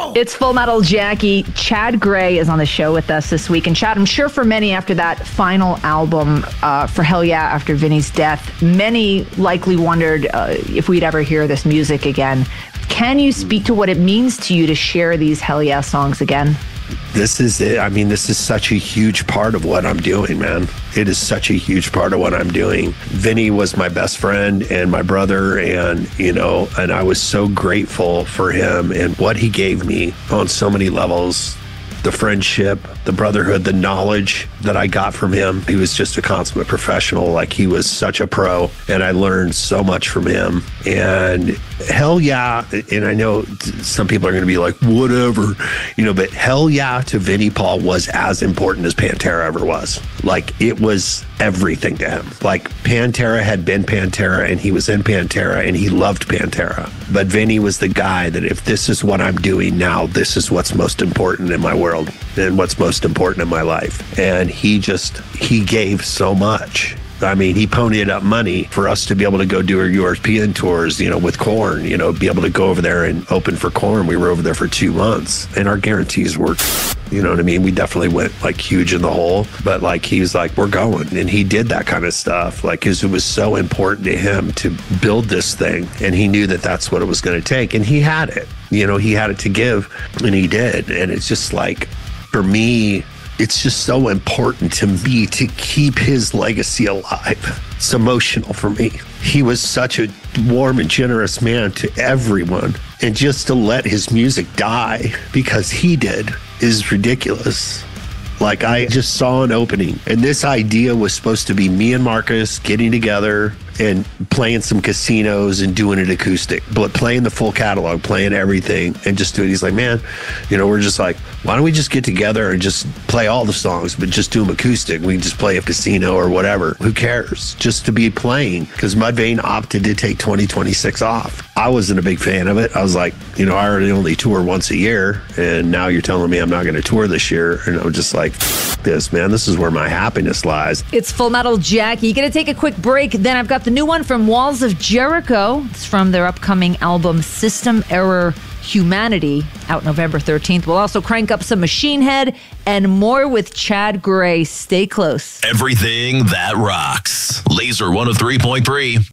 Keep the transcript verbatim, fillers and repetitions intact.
It's Full Metal Jackie. Chad Gray is on the show with us this week. And Chad, I'm sure for many after that final album uh, for Hell Yeah, after Vinny's death, many likely wondered uh, if we'd ever hear this music again. Can you speak to what it means to you to share these Hell Yeah songs again? This is it. I mean, this is such a huge part of what I'm doing, man. It is such a huge part of what I'm doing. Vinny was my best friend and my brother, and, you know, and I was so grateful for him and what he gave me on so many levels. The friendship, the brotherhood, the knowledge that I got from him. He was just a consummate professional. Like, he was such a pro, and I learned so much from him. And Hell Yeah, and I know some people are going to be like, whatever, you know, but Hell Yeah to Vinnie Paul was as important as Pantera ever was. Like, it was everything to him. Like, Pantera had been Pantera, and he was in Pantera, and he loved Pantera. But Vinny was the guy that, if this is what I'm doing now, this is what's most important in my world and what's most important in my life. And he just, he gave so much. I mean, he ponied up money for us to be able to go do our European tours, you know, with Korn, you know, be able to go over there and open for Korn. We were over there for two months and our guarantees were, you know what I mean? We definitely went like huge in the hole, but like, he was like, we're going. And he did that kind of stuff, like, because it was so important to him to build this thing. And he knew that that's what it was going to take. And he had it, you know, he had it to give, and he did. And it's just like, for me, it's just so important to me to keep his legacy alive. It's emotional for me. He was such a warm and generous man to everyone. And just to let his music die because he did is ridiculous. Like, I just saw an opening, and this idea was supposed to be me and Marcus getting together and playing some casinos and doing it acoustic, but playing the full catalog, playing everything, and just doing. He's like, man, you know, we're just like, why don't we just get together and just play all the songs, but just do them acoustic? We can just play a casino or whatever. Who cares? Just to be playing, because Mudvayne opted to take twenty twenty-six off. I wasn't a big fan of it. I was like, you know, I already only tour once a year, and now you're telling me I'm not going to tour this year. And I'm just like, this, man, this is where my happiness lies. It's Full Metal Jackie. You gonna take a quick break. Then I've got the new one from Walls of Jericho. It's from their upcoming album System Error Humanity, out November thirteenth. We'll also crank up some Machine Head and more with Chad Gray. Stay close. Everything that rocks. Laser one oh three point three.